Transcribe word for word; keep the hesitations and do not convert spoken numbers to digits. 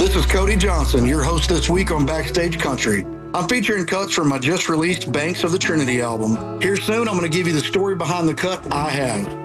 This is Cody Johnson, your host this week on Backstage Country. I'm featuring cuts from my just released Banks of the Trinity album. Here soon, I'm going to give you the story behind the cut I Have.